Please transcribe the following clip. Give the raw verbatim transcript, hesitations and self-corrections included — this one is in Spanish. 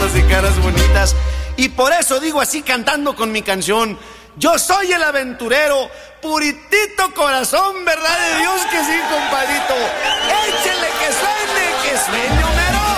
ojos y caras bonitas. Y por eso digo así cantando con mi canción: yo soy el aventurero, puritito corazón, ¿verdad de Dios que sí, compadrito?